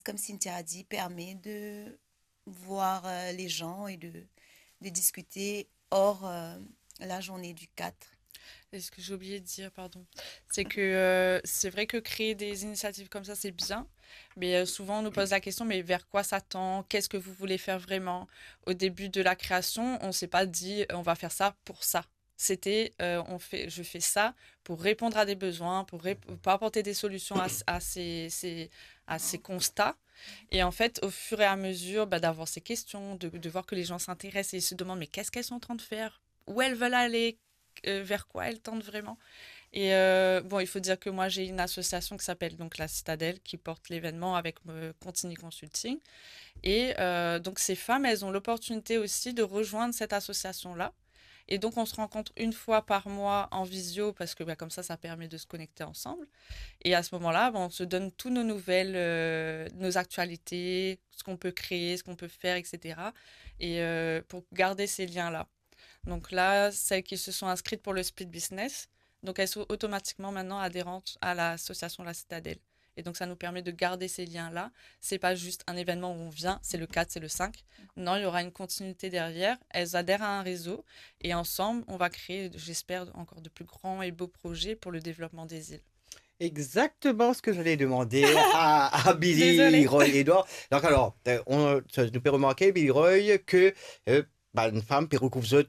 comme Cynthia a dit, permet de voir les gens et de discuter hors la journée du 4. Et ce que j'ai oublié de dire, pardon, c'est que c'est vrai que créer des initiatives comme ça, c'est bien, mais souvent on nous pose la question, mais vers quoi ça tend? Qu'est-ce que vous voulez faire vraiment? Au début de la création, on s'est pas dit on va faire ça pour ça. C'était je fais ça pour répondre à des besoins, pour apporter des solutions à ces constats. Et en fait, au fur et à mesure bah, d'avoir ces questions, de voir que les gens s'intéressent et se demandent mais qu'est-ce qu'elles sont en train de faire? Où elles veulent aller? Vers quoi elles tendent vraiment. Et bon, il faut dire que moi, j'ai une association qui s'appelle donc la Citadelle, qui porte l'événement avec Contini Consulting. Et donc, ces femmes, elles ont l'opportunité aussi de rejoindre cette association-là. Et donc, on se rencontre une fois par mois en visio, parce que bah, comme ça permet de se connecter ensemble. Et à ce moment-là, bah, on se donne toutes nos nouvelles, nos actualités, ce qu'on peut créer, ce qu'on peut faire, etc. Et pour garder ces liens-là. Donc là, celles qui se sont inscrites pour le split business, donc elles sont automatiquement maintenant adhérentes à l'association La Citadelle. Et donc ça nous permet de garder ces liens-là. C'est pas juste un événement où on vient, c'est le 4, c'est le 5. Non, il y aura une continuité derrière. Elles adhèrent à un réseau et ensemble, on va créer, j'espère, encore de plus grands et beaux projets pour le développement des îles. Exactement ce que j'allais demander à Billy Désolée. Roy Edouard. Donc alors, ça nous peut remarquer, Billy Roy, que bah, une femme peut recouvrir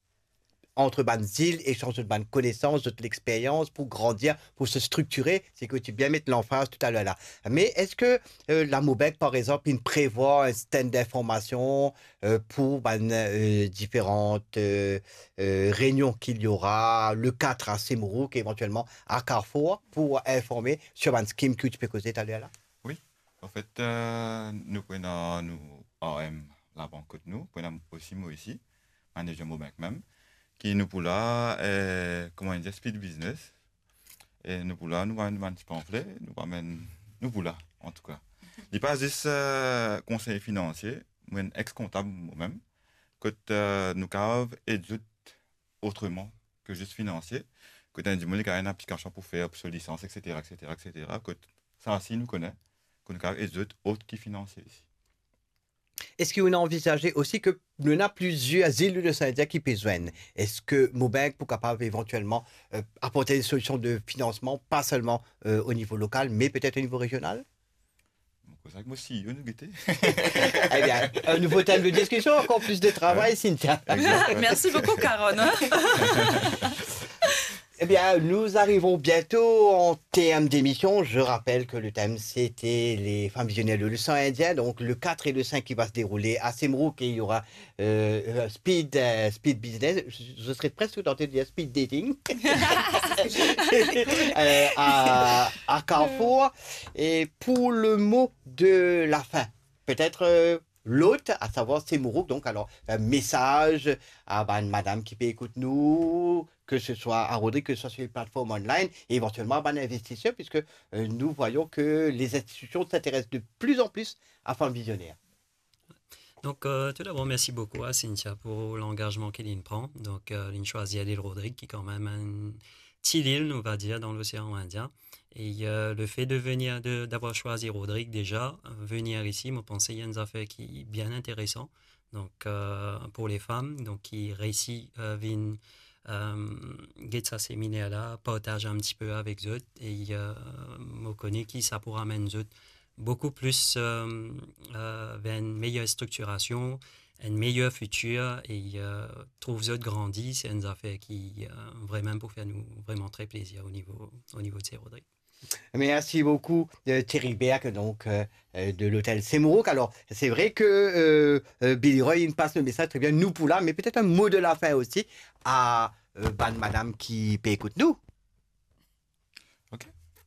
entre bonnes îles, échange de bonnes connaissances, de l'expérience pour grandir, pour se structurer. C'est que tu bien mettre l'emphase tout à l'heure là. Mais est-ce que la MOBEC, par exemple, il prévoit un stand d'information pour différentes réunions qu'il y aura le 4 à Semourou, éventuellement à Carrefour, pour informer sur un scheme que tu peux causer tout à l'heure là? Oui, en fait, nous prenons nous AM, la banque de nous, prenons aussi moi ici, manager mon banque même, qui nous pour là, comment dire, speed business. Et nous pour là, nous avons un petit pamphlet, nous amène, nous pour là, en tout cas. Il pas juste conseiller financier, moi un ex-comptable moi-même, que nous cave et tout autrement que juste financier, que tu as du monde qui a une application pour faire obsolescence, etc., etc., etc., que ça aussi nous connaît, que nous cave et tout autre qui financier ici. Est-ce qu'on a envisagé aussi que nous avons plusieurs îles de Saint-Dié qui besoin? Est-ce que Mobank pour capable éventuellement apporter des solutions de financement, pas seulement au niveau local, mais peut-être au niveau régional? Donc, c'est ça que moi aussi, nous guetter. Eh bien, un nouveau thème de discussion, encore plus de Ouais, travail, Cynthia. exact, ouais. Merci beaucoup, Caron. Eh bien, nous arrivons bientôt en terme d'émission. Je rappelle que le thème, c'était les femmes visionnaires de l'océan Indien. Donc, le 4 et le 5 qui va se dérouler à Semerouk et il y aura speed business. Je serais presque tenté de dire speed dating à Carrefour. Et pour le mot de la fin, peut-être l'hôte, à savoir Semerouk. Donc, alors, un message à madame qui peut écouter nous, que ce soit à Rodrigue, que ce soit sur les plateformes online, et éventuellement à un investisseur, puisque nous voyons que les institutions s'intéressent de plus en plus à Femmes Visionnaires. Donc, tout d'abord, merci beaucoup à Cynthia pour l'engagement qu'elle prend. Donc, elle choisit l'île Rodrigue, qui est quand même une petite île, on va dire, dans l'océan Indien. Et le fait de venir, d'avoir choisi Rodrigue déjà, venir ici, me pensais, il y a une affaire qui est bien intéressante. Donc, pour les femmes, donc, qui réussissent à venir get sa séminaire là, partage un petit peu avec eux et me connais qui ça pourra amener eux beaucoup plus vers une meilleure structuration, un meilleur futur et trouve eux grandir, c'est une affaire qui vraiment pour faire nous vraiment très plaisir au niveau de ces Rodrigue. Merci beaucoup, Thierry Berg, donc de l'hôtel Semourok. Alors, c'est vrai que Billy Roy il passe le message très bien, nous pour là, mais peut-être un mot de la fin aussi à madame qui peut écouter nous. Ok.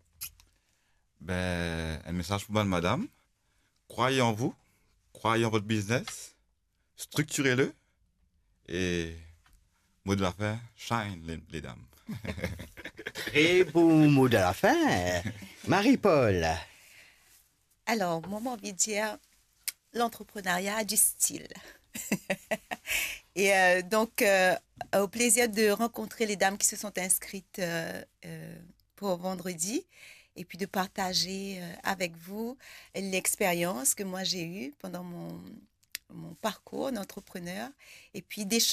Ben, un message pour madame. Croyez en vous, croyez en votre business, structurez-le et, mot de la fin, shine les dames. Très beau mot de la fin. Marie-Paul. Alors, moi, j'ai envie de dire, l'entrepreneuriat a du style. Et donc, au plaisir de rencontrer les dames qui se sont inscrites pour vendredi. et puis de partager avec vous l'expérience que moi j'ai eue pendant mon parcours d'entrepreneur et puis d'échanger